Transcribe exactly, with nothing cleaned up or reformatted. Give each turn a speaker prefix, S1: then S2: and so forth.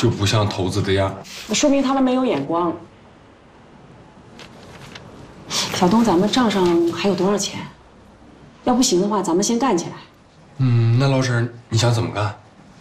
S1: 就不像投资的样。
S2: 那说明他们没有眼光。小东，咱们账上还有多少钱？要不行的话，咱们先干起来。
S1: 嗯，那老婶，你想怎么干？